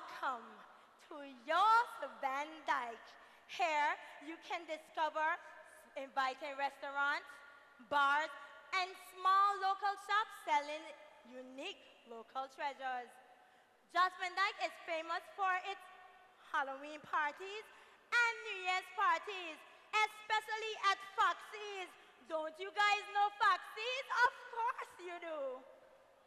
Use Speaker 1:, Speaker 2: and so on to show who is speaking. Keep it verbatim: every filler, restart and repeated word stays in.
Speaker 1: Welcome to Yost Van Dyke. Here you can discover inviting restaurants, bars, and small local shops selling unique local treasures. Jost Van Dyke is famous for its Halloween parties and New Year's parties, especially at Foxy's. Don't you guys know Foxy's? Of course you do.